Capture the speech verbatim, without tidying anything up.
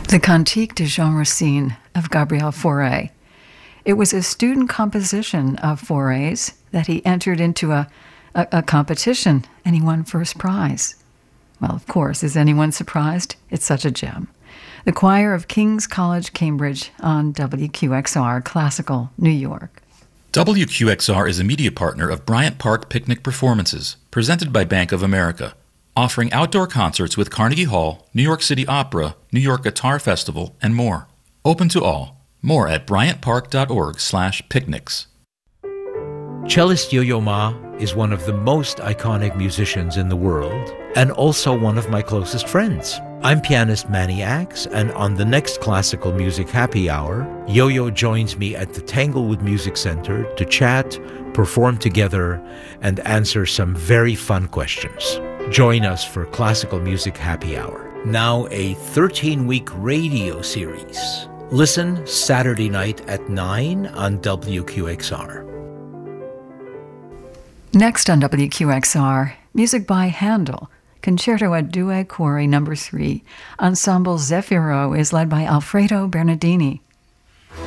The Cantique de Jean Racine of Gabriel Fauré. It was a student composition of Fauré's that he entered into a, a, a competition, and he won first prize. Well, of course, is anyone surprised? It's such a gem. The choir of King's College, Cambridge on W Q X R Classical, New York. W Q X R is a media partner of Bryant Park Picnic Performances, presented by Bank of America, offering outdoor concerts with Carnegie Hall, New York City Opera, New York Guitar Festival, and more. Open to all. More at bryantpark.org slash picnics. Cellist Yo-Yo Ma is one of the most iconic musicians in the world and also one of my closest friends. I'm pianist Manny Axe, and on the next Classical Music Happy Hour, Yo-Yo joins me at the Tanglewood Music Center to chat, perform together, and answer some very fun questions. Join us for Classical Music Happy Hour, now a thirteen-week radio series. Listen Saturday night at nine on W Q X R. Next on W Q X R, music by Handel, Concerto a Due Cuori number three. Ensemble Zefiro is led by Alfredo Bernardini.